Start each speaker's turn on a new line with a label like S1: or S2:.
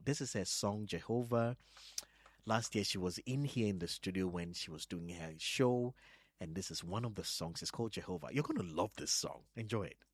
S1: This is her song, Jehovah. Last year, she was in here in the studio when she was doing her show, and this is one of the songs. It's called Jehovah. You're going to love this song. Enjoy it.